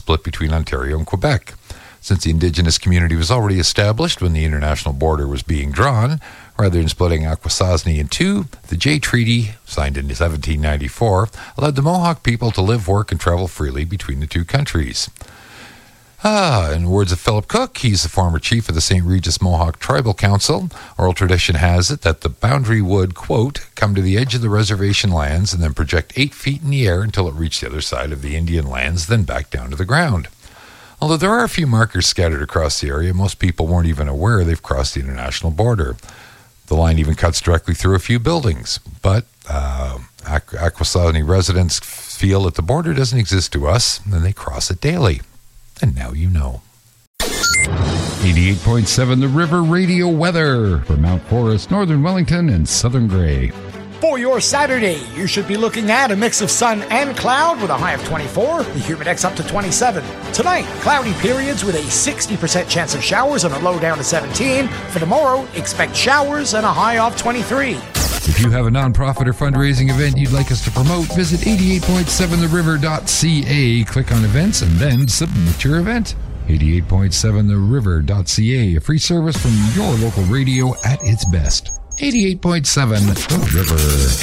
split between Ontario and Quebec. Since the Indigenous community was already established when the international border was being drawn, rather than splitting Akwesasne in two, the Jay Treaty, signed in 1794, allowed the Mohawk people to live, work, and travel freely between the two countries. In the words of Philip Cook, he's the former chief of the St. Regis Mohawk Tribal Council. Oral tradition has it that the boundary would, quote, come to the edge of the reservation lands and then project 8 feet in the air until it reached the other side of the Indian lands, then back down to the ground. Although there are a few markers scattered across the area, most people weren't even aware they've crossed the international border. The line even cuts directly through a few buildings. But Akwesasne residents feel that the border doesn't exist to us, and they cross it daily. And now you know. 88.7 The River Radio weather for Mount Forest, Northern Wellington, and Southern Grey. For your Saturday, you should be looking at a mix of sun and cloud with a high of 24, the humidex up to 27. Tonight, cloudy periods with a 60% chance of showers and a low down to 17. For tomorrow, expect showers and a high of 23. If you have a nonprofit or fundraising event you'd like us to promote, visit 88.7theriver.ca, click on events, and then submit your event. 88.7theriver.ca, a free service from your local radio at its best. 88.7 The River.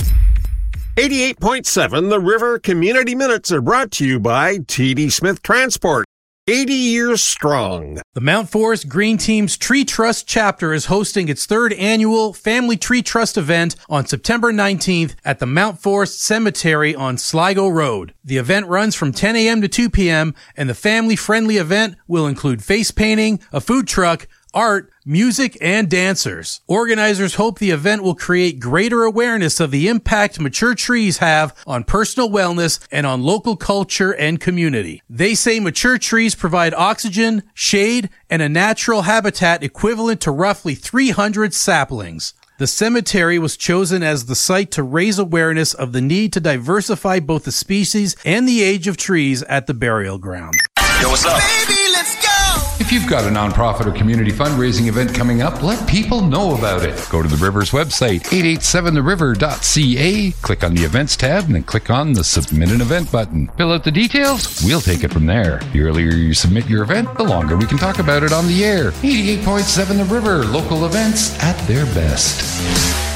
88.7 The River Community Minutes are brought to you by T.D. Smith Transport. 80 years strong. The Mount Forest Green Team's Tree Trust chapter is hosting its 3rd annual Family Tree Trust event on September 19th at the Mount Forest Cemetery on Sligo Road. The event runs from 10 a.m. to 2 p.m. and the family-friendly event will include face painting, a food truck, art, music, and dancers. Organizers hope the event will create greater awareness of the impact mature trees have on personal wellness and on local culture and community. They say mature trees provide oxygen, shade, and a natural habitat equivalent to roughly 300 saplings. The cemetery was chosen as the site to raise awareness of the need to diversify both the species and the age of trees at the burial ground. Yo, what's up? Baby, let's go! If you've got a nonprofit or community fundraising event coming up, let people know about it. Go to the River's website, 887theriver.ca, click on the Events tab, and then click on the Submit an Event button. Fill out the details, we'll take it from there. The earlier you submit your event, the longer we can talk about it on the air. 88.7 The River, local events at their best.